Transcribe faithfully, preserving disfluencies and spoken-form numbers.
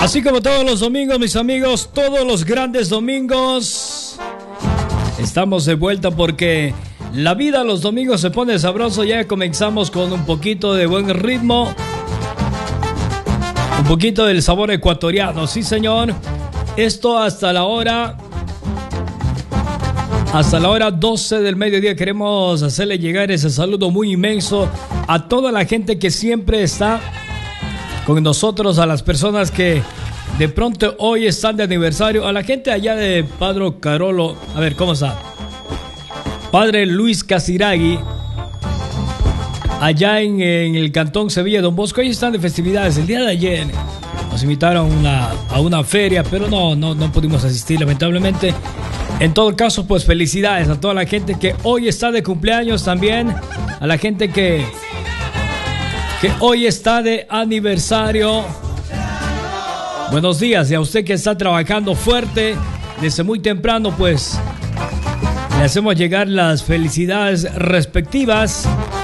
Así como todos los domingos, mis amigos, todos los grandes domingos, estamos de vuelta porque la vida los domingos se pone sabroso. Ya comenzamos con un poquito de buen ritmo, un poquito del sabor ecuatoriano, sí señor. Esto hasta la hora Hasta la hora doce del mediodía. Queremos hacerle llegar ese saludo muy inmenso a toda la gente que siempre está con nosotros, a las personas que de pronto hoy están de aniversario, a la gente allá de Padre Carolo. A ver, ¿cómo está? Padre Luis Casiragui, allá en, en el Cantón Sevilla, Don Bosco. Ahí están de festividades. El día de ayer nos invitaron una, a una feria, pero no, no, no pudimos asistir, lamentablemente. En todo caso, pues felicidades a toda la gente que hoy está de cumpleaños, también a la gente que, que hoy está de aniversario. Buenos días, y a usted que está trabajando fuerte desde muy temprano, pues le hacemos llegar las felicidades respectivas.